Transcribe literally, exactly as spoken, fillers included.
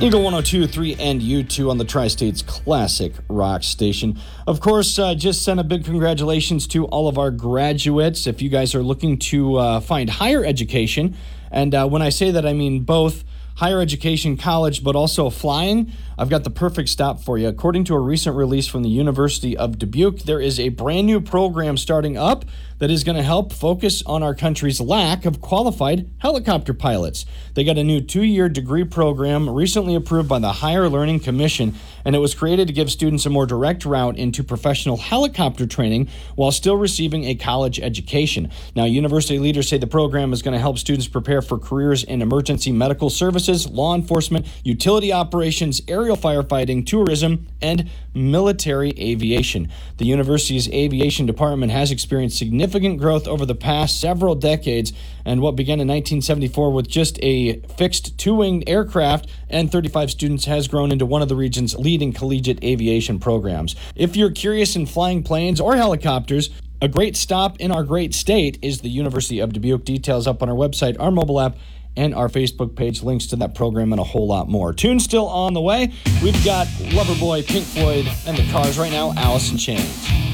Eagle one oh two point three and U two on the Tri-State's classic rock station. Of course, uh, just send a big congratulations to all of our graduates. If you guys are looking to uh, find higher education, and uh, when I say that, I mean both higher education, college, but also flying, I've got the perfect stop for you. According to a recent release from the University of Dubuque, there is a brand new program starting up that is going to help focus on our country's lack of qualified helicopter pilots. They got a new two-year degree program recently approved by the Higher Learning Commission, and it was created to give students a more direct route into professional helicopter training while still receiving a college education. Now, university leaders say the program is going to help students prepare for careers in emergency medical services, law enforcement, utility operations, aerial firefighting, tourism, and military aviation. The university's aviation department has experienced significant growth over the past several decades, and what began in nineteen seventy-four with just a fixed two-winged aircraft and thirty-five students has grown into one of the region's leading collegiate aviation programs. If you're curious in flying planes or helicopters, a great stop in our great state is the University of Dubuque. Details up on our website, our mobile app, and our Facebook page. Links to that program and a whole lot more. Tune still on the way. We've got Loverboy, Pink Floyd, and the Cars right now, Alice in Chains.